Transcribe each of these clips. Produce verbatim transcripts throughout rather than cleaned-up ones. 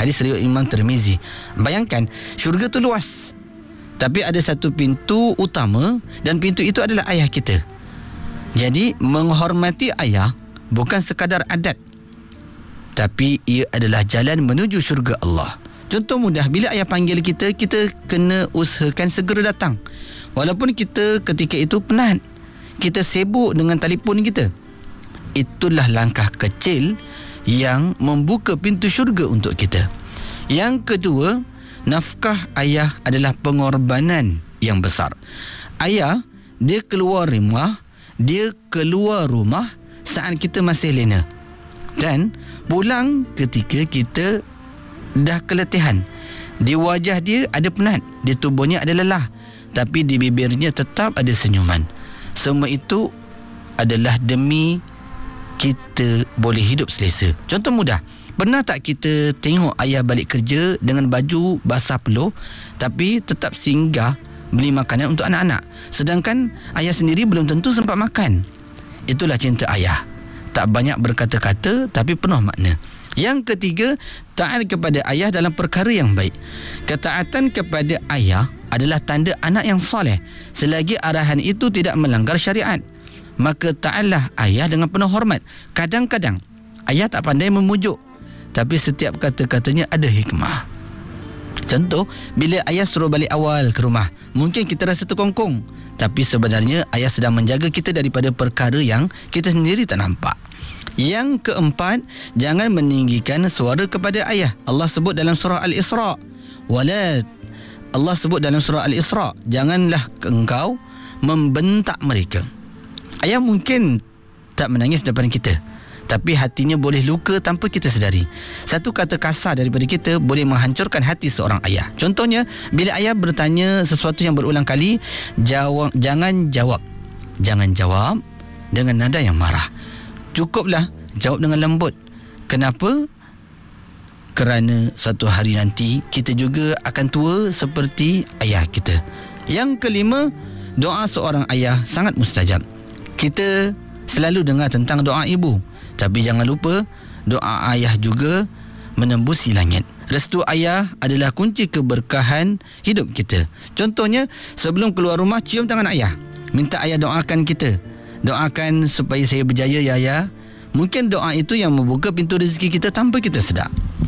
Hadis riwayat Imam Tirmizi. Bayangkan, syurga tu luas, tapi ada satu pintu utama, dan pintu itu adalah ayah kita. Jadi menghormati ayah bukan sekadar adat, tapi ia adalah jalan menuju syurga Allah. Contoh mudah, bila ayah panggil kita, kita kena usahakan segera datang. Walaupun kita ketika itu penat, kita sibuk dengan telefon kita. Itulah langkah kecil yang membuka pintu syurga untuk kita. Yang kedua, nafkah ayah adalah pengorbanan yang besar. Ayah, dia keluar rumah, dia keluar rumah saat kita masih lena, dan pulang ketika kita dah keletihan. Di wajah dia ada penat, di tubuhnya ada lelah, tapi di bibirnya tetap ada senyuman. Semua itu adalah demi kita boleh hidup selesa. Contoh mudah, pernah tak kita tengok ayah balik kerja dengan baju basah peluh, tapi tetap singgah beli makanan untuk anak-anak, sedangkan ayah sendiri belum tentu sempat makan? Itulah cinta ayah. Tak banyak berkata-kata, tapi penuh makna. Yang ketiga, taat kepada ayah dalam perkara yang baik. Ketaatan kepada ayah adalah tanda anak yang soleh, selagi arahan itu tidak melanggar syariat. Maka taatlah ayah dengan penuh hormat. Kadang-kadang ayah tak pandai memujuk, tapi setiap kata-katanya ada hikmah. Contoh, bila ayah suruh balik awal ke rumah, mungkin kita rasa terkongkong, tapi sebenarnya ayah sedang menjaga kita daripada perkara yang kita sendiri tak nampak. Yang keempat, jangan meninggikan suara kepada ayah. Allah sebut dalam surah Al-Isra, wala Allah sebut dalam surah Al-Isra, janganlah engkau membentak mereka. Ayah mungkin tak menangis depan kita, tapi hatinya boleh luka tanpa kita sedari. Satu kata kasar daripada kita boleh menghancurkan hati seorang ayah. Contohnya, bila ayah bertanya sesuatu yang berulang kali, jawab, jangan jawab. Jangan jawab dengan nada yang marah. Cukuplah jawab dengan lembut. Kenapa? Kerana suatu hari nanti kita juga akan tua seperti ayah kita. Yang kelima, doa seorang ayah sangat mustajab. Kita selalu dengar tentang doa ibu, tapi jangan lupa, doa ayah juga menembusi langit. Restu ayah adalah kunci keberkahan hidup kita. Contohnya, sebelum keluar rumah, cium tangan ayah, minta ayah doakan kita. Doakan supaya saya berjaya ya ayah. Mungkin doa itu yang membuka pintu rezeki kita tanpa kita sedar.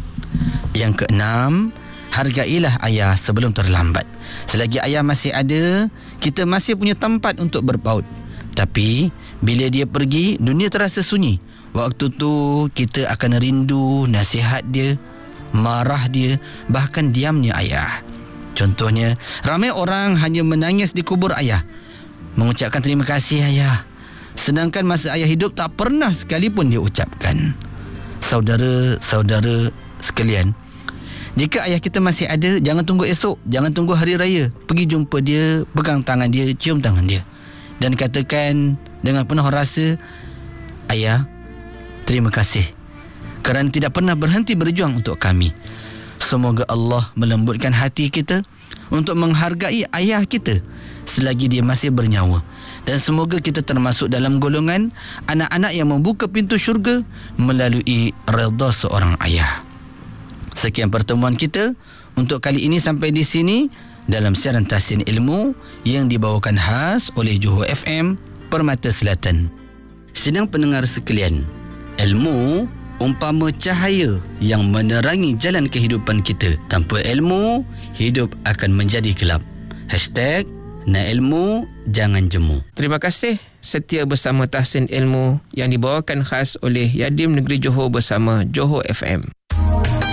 Yang keenam, hargailah ayah sebelum terlambat. Selagi ayah masih ada, kita masih punya tempat untuk berpaut. Tapi bila dia pergi, dunia terasa sunyi. Waktu tu kita akan rindu nasihat dia, marah dia, bahkan diamnya ayah. Contohnya, ramai orang hanya menangis di kubur ayah, mengucapkan terima kasih ayah, sedangkan masa ayah hidup tak pernah sekalipun dia ucapkan. Saudara-saudara sekalian, jika ayah kita masih ada, jangan tunggu esok, jangan tunggu hari raya. Pergi jumpa dia, pegang tangan dia, cium tangan dia, dan katakan dengan penuh rasa, ayah, terima kasih kerana tidak pernah berhenti berjuang untuk kami. Semoga Allah melembutkan hati kita untuk menghargai ayah kita selagi dia masih bernyawa. Dan semoga kita termasuk dalam golongan anak-anak yang membuka pintu syurga melalui redha seorang ayah. Sekian pertemuan kita untuk kali ini, sampai di sini dalam siaran Tahsin Ilmu yang dibawakan khas oleh Johor F M Permata Selatan. Sidang pendengar sekalian, ilmu umpama cahaya yang menerangi jalan kehidupan kita. Tanpa ilmu, hidup akan menjadi gelap. Hashtag nak ilmu, jangan jemu. Terima kasih setia bersama Tahsin Ilmu yang dibawakan khas oleh Yadim Negeri Johor bersama Johor F M.